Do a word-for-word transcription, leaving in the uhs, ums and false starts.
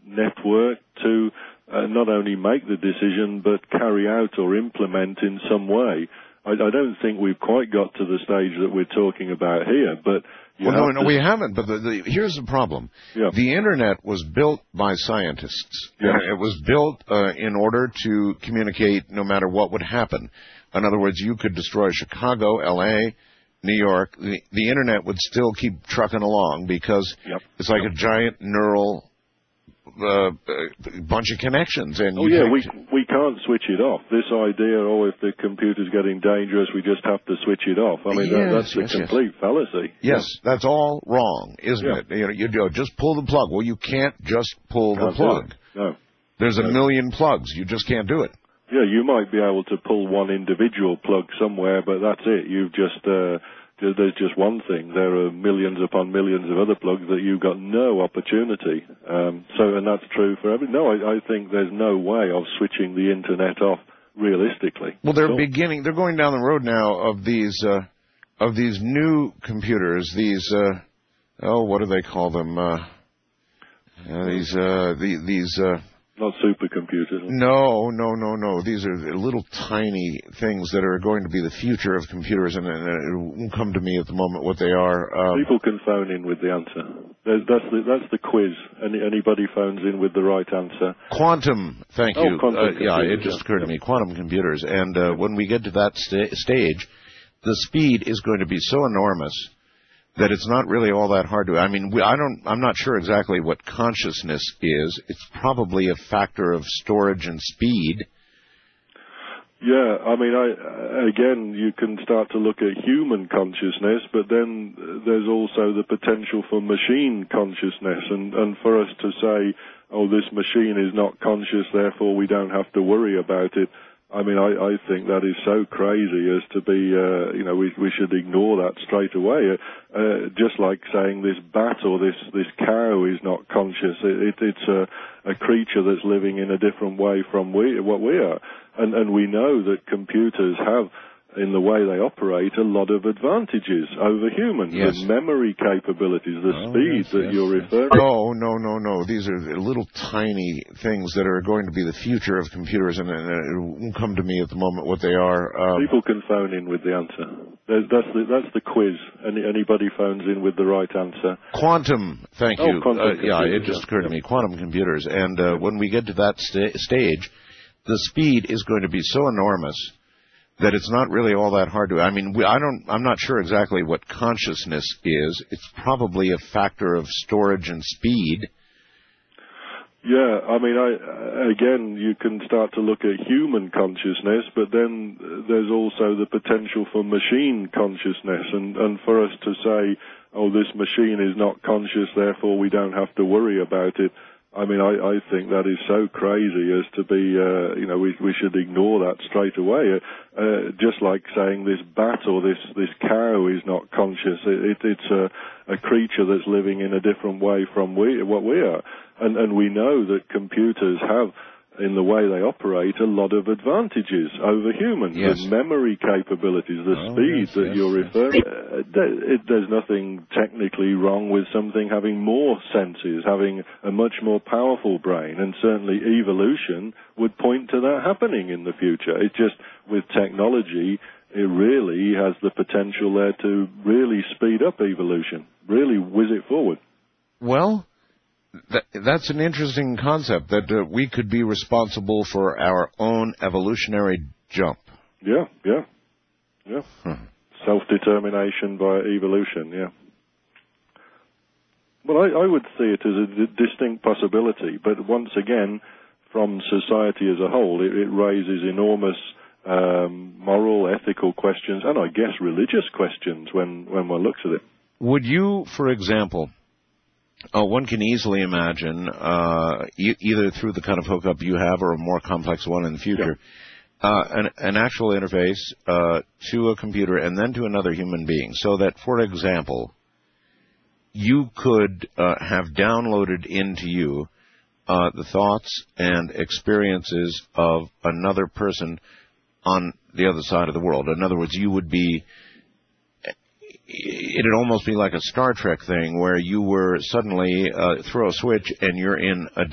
network to uh, not only make the decision but carry out or implement in some way. I, I don't think we've quite got to the stage that we're talking about here, but... Well, no, no, we haven't, but the, the, here's the problem. Yeah. The Internet was built by scientists. Yes. It was built uh, in order to communicate no matter what would happen. In other words, you could destroy Chicago, L A, New York. The, the Internet would still keep trucking along because yep. it's like yep. a giant neural uh, bunch of connections. And oh, yeah, we we can't switch it off. This idea, oh, if the computer's getting dangerous, we just have to switch it off. I mean, yes, that, that's a yes, complete yes. fallacy. Yes, yeah. That's all wrong, isn't yeah. it? You know, you know, just pull the plug. Well, you can't just pull can't the plug. No. There's a no. million plugs. You just can't do it. Yeah, you might be able to pull one individual plug somewhere, but that's it. You've just... Uh, There's just one thing. There are millions upon millions of other plugs that you've got no opportunity. Um, so, and that's true for every. No, I, I think there's no way of switching the Internet off realistically. Well, they're so. beginning. They're going down the road now of these uh, of these new computers. These uh, oh, what do they call them? Uh, uh, these uh, the, these. Uh, Not supercomputers. No, no, no, no. These are little tiny things that are going to be the future of computers, and, and it won't come to me at the moment what they are. Um, People can phone in with the answer. There's, that's the that's the quiz. Any, anybody phones in with the right answer. Quantum, thank oh, you. Quantum uh, yeah, it just yeah. occurred to me. Quantum computers, and uh, when we get to that sta- stage, the speed is going to be so enormous that it's not really all that hard to. I mean, we, I don't. I'm not sure exactly what consciousness is. It's probably a factor of storage and speed. Yeah, I mean, I, again, you can start to look at human consciousness, but then there's also the potential for machine consciousness, and, and for us to say, oh, this machine is not conscious, therefore we don't have to worry about it. I mean, I, I think that is so crazy as to be, uh, you know, we, we should ignore that straight away. Uh, just like saying this bat or this, this cow is not conscious. It, it, it's a, a creature that's living in a different way from we, what we are. And, and we know that computers have, in the way they operate, a lot of advantages over humans. Yes. The memory capabilities, the oh, speed yes, that yes, you're yes. referring to. No, no, no, no. These are little tiny things that are going to be the future of computers, and, and it won't come to me at the moment what they are. Um, People can phone in with the answer. There's, that's the that's the quiz. Any, anybody phones in with the right answer. Quantum, thank oh, you. Quantum uh, yeah, it just yeah. occurred to me. Quantum computers, and uh, when we get to that sta- stage, the speed is going to be so enormous that it's not really all that hard to. I mean, we, I don't. I'm not sure exactly what consciousness is. It's probably a factor of storage and speed. Yeah, I mean, I, again, you can start to look at human consciousness, but then there's also the potential for machine consciousness, and, and for us to say, oh, this machine is not conscious, therefore we don't have to worry about it. I mean, I, I think that is so crazy as to be, uh, you know, we, we should ignore that straight away. Uh, just like saying this bat or this, this cow is not conscious. It, it, it's a, a creature that's living in a different way from we, what we are. And, and we know that computers have, in the way they operate, a lot of advantages over humans. Yes. The memory capabilities, the oh, speed yes, that yes, you're yes. referring to. Uh, there, it, there's nothing technically wrong with something having more senses, having a much more powerful brain, and certainly evolution would point to that happening in the future. It just, with technology, it really has the potential there to really speed up evolution, really whiz it forward. Well, That, that's an interesting concept, that uh, we could be responsible for our own evolutionary jump. Yeah, yeah, yeah. Hmm. Self-determination by evolution, yeah. Well, I, I would see it as a d- distinct possibility, but once again, from society as a whole, it, it raises enormous um, moral, ethical questions, and I guess religious questions when, when one looks at it. Would you, for example... Oh, one can easily imagine, uh, e- either through the kind of hookup you have or a more complex one in the future, yeah. uh, an, an actual interface uh, to a computer and then to another human being. So that, for example, you could uh, have downloaded into you uh, the thoughts and experiences of another person on the other side of the world. In other words, you would be... It'd almost be like a Star Trek thing where you were suddenly uh, throw a switch and you're in a